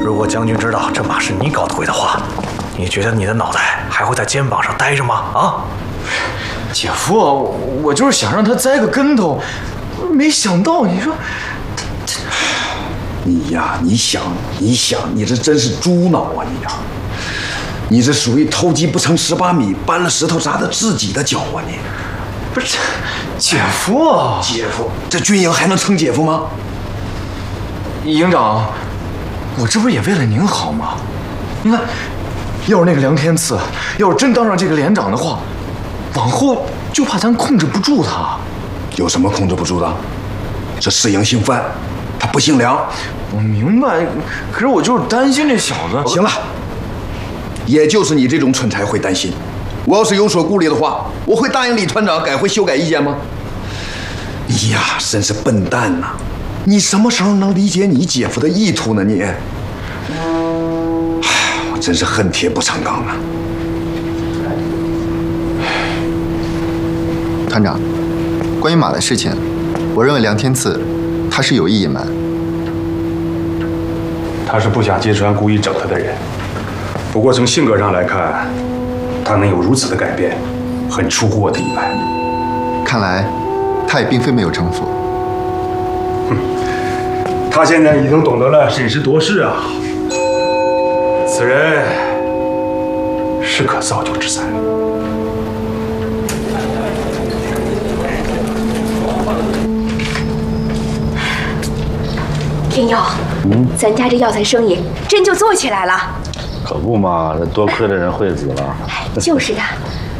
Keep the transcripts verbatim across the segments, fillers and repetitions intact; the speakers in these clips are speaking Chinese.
如果将军知道这马是你搞的鬼的话，你觉得你的脑袋还会在肩膀上待着吗？啊！ 姐夫，我我就是想让他栽个跟头，没想到你说， 你呀，你想，你想，你这真是猪脑啊你呀！你这属于偷鸡不成蚀把米，搬了石头砸的自己的脚啊你！ 不是，姐夫啊， 姐夫，这军营还能称姐夫吗？ 营长，我这不是也为了您好吗？你看，要是那个梁天赐，要是真当上这个连长的话，往后就怕咱控制不住他。 有什么控制不住的？这世营姓范，他不姓梁。 我明白，可是我就是担心这小子。 行了，也就是你这种蠢材会担心。我要是有所顾虑的话，我会答应李团长改回修改意见吗？你呀，真是笨蛋呐！你什么时候能理解你姐夫的意图呢？你，唉，我真是恨铁不成钢啊！ 团长，关于马的事情，我认为梁天赐他是有意隐瞒。 他是不想揭穿故意整他的人，不过从性格上来看，他能有如此的改变，很出乎我的意外。 看来，他也并非没有城府。 哼，他现在已经懂得了审时度势啊。此人是可造就之才。 天佑，嗯，咱家这药材生意真就做起来了。 可不嘛，这多亏了人惠子了。 就是的。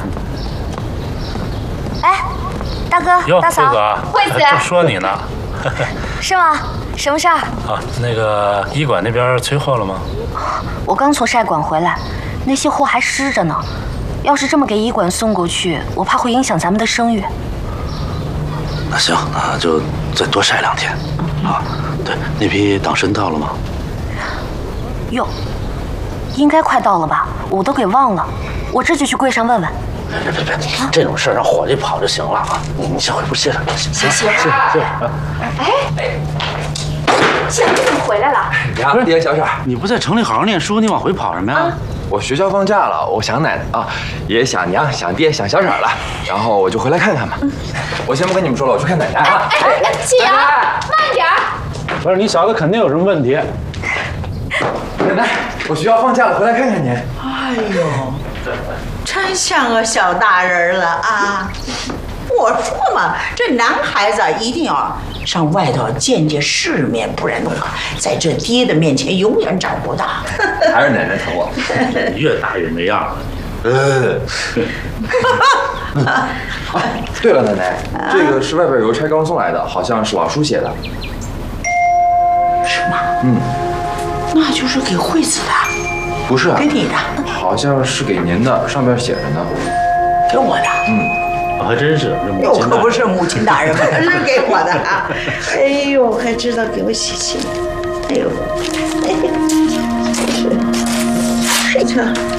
哎，大哥， 哟， 大嫂， 惠子， 就说你呢。 是吗？什么事儿？ 啊，那个医馆那边催货了吗？ 我刚从晒馆回来，那些货还湿着呢。要是这么给医馆送过去，我怕会影响咱们的声誉。 那行，那就再多晒两天。啊，对，那批党参到了吗？ 哟，应该快到了吧？我都给忘了，我这就去柜上问问。 别别别别，这种事儿让伙计跑就行了啊！你你先回屋歇着，行行行行行。 哎，小弟怎么回来了？ 呀，爹，小雪， 你不在城里好好念书，你往回跑什么呀？ 我学校放假了，我想奶奶啊，也想娘，想爹，想小婶了，然后我就回来看看吧。我先不跟你们说了，我去看奶奶啊。 哎哎，启阳，慢点儿。 不是你小子肯定有什么问题。 奶奶，我学校放假了，回来看看您。 哎呦，真像个小大人了啊！我说嘛，这男孩子一定要上外头见见世面，不然的话，在这爹的面前永远长不大。 还是奶奶疼我， 越大越没样了。 呃。啊，对了，奶奶，这个是外边邮差刚送来的，好像是老叔写的。 是吗？ 嗯， 那就是给惠子的。 不是， 给你的， 好像是给您的，上面写着呢。 给我的。 嗯， 还真是， 我可不是母亲大人，是给我的啊！哎呦，还知道给我写信，哎呦，哎，是，这个。